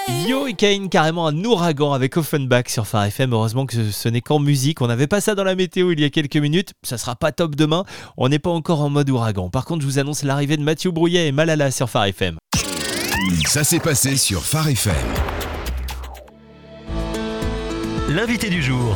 Yo et Kane, carrément un ouragan avec Offenbach sur Phare FM. Heureusement que ce n'est qu'en musique. On n'avait pas ça dans la météo il y a quelques minutes. Ça sera pas top demain. On n'est pas encore en mode ouragan. Par contre, je vous annonce l'arrivée de Mathieu Brouillet et Malala sur Phare FM. Ça s'est passé sur Phare FM. L'invité du jour.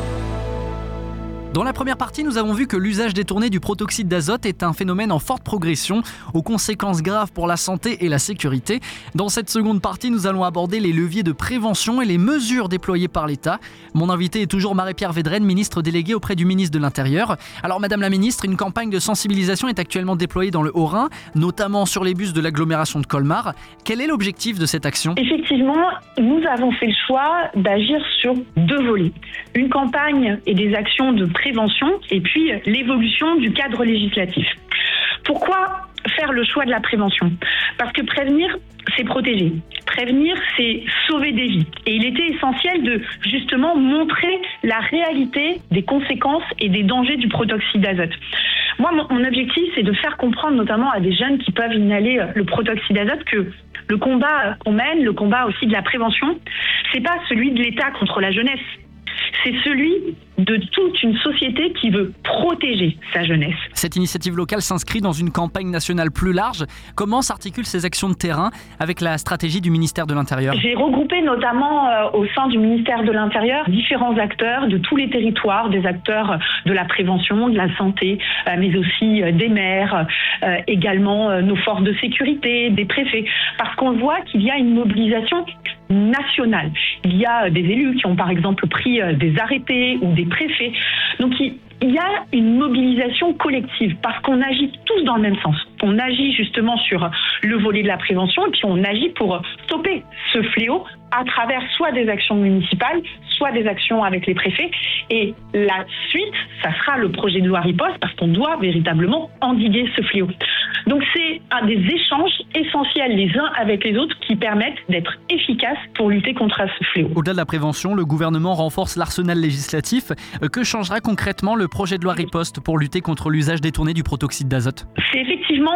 Dans la première partie, nous avons vu que l'usage détourné du protoxyde d'azote est un phénomène en forte progression, aux conséquences graves pour la santé et la sécurité. Dans cette seconde partie, nous allons aborder les leviers de prévention et les mesures déployées par l'État. Mon invité est toujours Marie-Pierre Védrenne, ministre déléguée auprès du ministre de l'Intérieur. Alors Madame la ministre, une campagne de sensibilisation est actuellement déployée dans le Haut-Rhin, notamment sur les bus de l'agglomération de Colmar. Quel est l'objectif de cette action ? Effectivement, nous avons fait le choix d'agir sur deux volets. Une campagne et des actions de prévention et puis l'évolution du cadre législatif. Pourquoi faire le choix de la prévention ? Parce que prévenir, c'est protéger. Prévenir, c'est sauver des vies. Et il était essentiel de justement montrer la réalité des conséquences et des dangers du protoxyde d'azote. Moi, mon objectif, c'est de faire comprendre notamment à des jeunes qui peuvent inhaler le protoxyde d'azote que le combat qu'on mène, le combat aussi de la prévention, c'est pas celui de l'État contre la jeunesse. C'est celui de toute une société qui veut protéger sa jeunesse. Cette initiative locale s'inscrit dans une campagne nationale plus large. Comment s'articulent ces actions de terrain avec la stratégie du ministère de l'Intérieur ? J'ai regroupé notamment au sein du ministère de l'Intérieur différents acteurs de tous les territoires, des acteurs de la prévention, de la santé, mais aussi des maires, également nos forces de sécurité, des préfets, parce qu'on voit qu'il y a une mobilisation nationale. Il y a des élus qui ont par exemple pris des arrêtés ou des préfets. Donc il y a une mobilisation collective parce qu'on agit tous dans le même sens. On agit justement sur le volet de la prévention et puis on agit pour stopper ce fléau à travers soit des actions municipales, soit des actions avec les préfets. Et la suite, ça sera le projet de loi riposte parce qu'on doit véritablement endiguer ce fléau. Donc c'est un des échanges essentiels les uns avec les autres qui permettent d'être efficaces pour lutter contre ce fléau. Au-delà de la prévention, le gouvernement renforce l'arsenal législatif. Que changera concrètement le projet de loi riposte pour lutter contre l'usage détourné du protoxyde d'azote ? C'est effectivement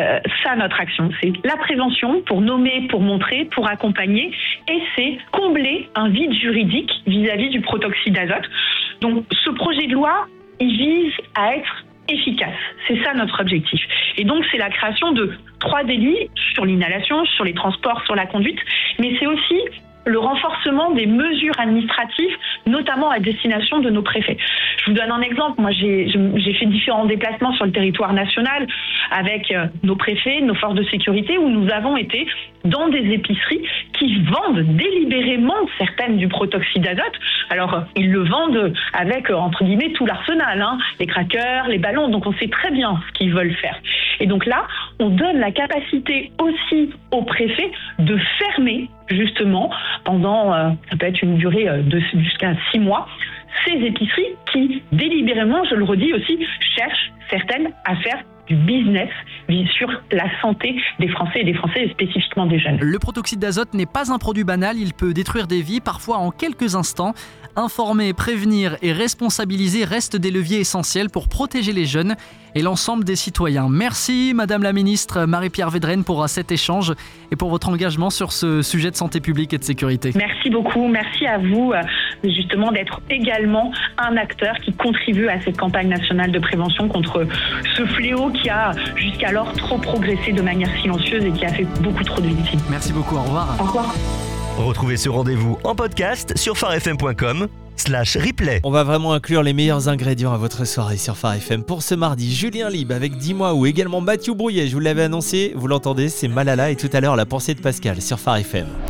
ça notre action. C'est la prévention pour nommer, pour montrer, pour accompagner et c'est combler un vide juridique vis-à-vis du protoxyde d'azote. Donc ce projet de loi, il vise à être efficace. C'est ça notre objectif. Et donc, c'est la création de 3 délits sur l'inhalation, sur les transports, sur la conduite, mais c'est aussi le renforcement des mesures administratives, notamment à destination de nos préfets. Je vous donne un exemple. Moi, j'ai fait différents déplacements sur le territoire national avec nos préfets, nos forces de sécurité, où nous avons été dans des épiceries qui vendent délibérément certaines du protoxyde d'azote. Alors, ils le vendent avec, entre guillemets, tout l'arsenal, les crackers, les ballons. Donc, on sait très bien ce qu'ils veulent faire. Et donc là, on donne la capacité aussi aux préfets de fermer, justement, pendant, ça peut être une durée de jusqu'à 6 mois, ces épiceries qui, délibérément, je le redis aussi, cherchent certaines à faire du business sur la santé des Français et des Français, et spécifiquement des jeunes. Le protoxyde d'azote n'est pas un produit banal, il peut détruire des vies, parfois en quelques instants. Informer, prévenir et responsabiliser restent des leviers essentiels pour protéger les jeunes et l'ensemble des citoyens. Merci Madame la Ministre Marie-Pierre Védrenne pour cet échange et pour votre engagement sur ce sujet de santé publique et de sécurité. Merci beaucoup, merci à vous justement d'être également un acteur qui contribue à cette campagne nationale de prévention contre ce fléau qui a jusqu'alors trop progressé de manière silencieuse et qui a fait beaucoup trop de victimes. Merci beaucoup, au revoir. Au revoir. Retrouvez ce rendez-vous en podcast sur pharefm.com/replay. On va vraiment inclure les meilleurs ingrédients à votre soirée sur Phare FM. Pour ce mardi, Julien Libre avec Dis-moi ou également Mathieu Brouillet. Je vous l'avais annoncé, vous l'entendez, c'est Malala et tout à l'heure la pensée de Pascal sur Phare FM.